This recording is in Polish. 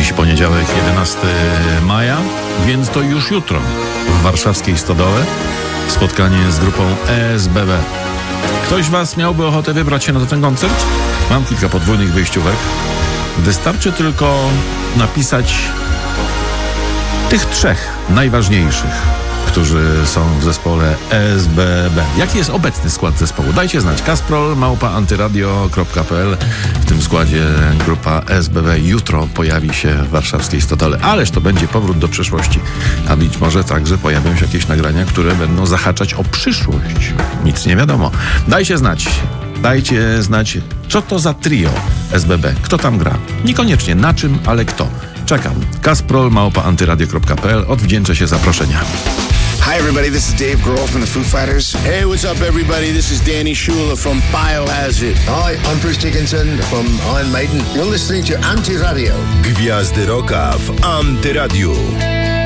Dziś poniedziałek, 11 maja, więc to już jutro w warszawskiej Stodole spotkanie z grupą ESBB. Ktoś was miałby ochotę wybrać się na ten koncert? Mam kilka podwójnych wyjściówek. Wystarczy tylko napisać tych trzech najważniejszych, którzy są w zespole ESBB. Jaki jest obecny skład zespołu? Dajcie znać. kasprol@antyradio.pl. W tym składzie grupa ESBB jutro pojawi się w warszawskiej Stodole. Ależ to będzie powrót do przeszłości. A być może także pojawią się jakieś nagrania, które będą zahaczać o przyszłość. Nic nie wiadomo. Dajcie znać, co to za trio SBB. Kto tam gra? Niekoniecznie na czym, ale kto. Czekam. kasprol@antyradio.pl. Odwdzięczę się zaproszenia. Hi everybody, this is Dave Grohl from the Foo Fighters. Hey, what's up everybody? This is Danny Schuler from Biohazard. Hi, I'm Bruce Dickinson from Iron Maiden. You're listening to Anti Radio. Gwiazdy Rocka w Antyradiu.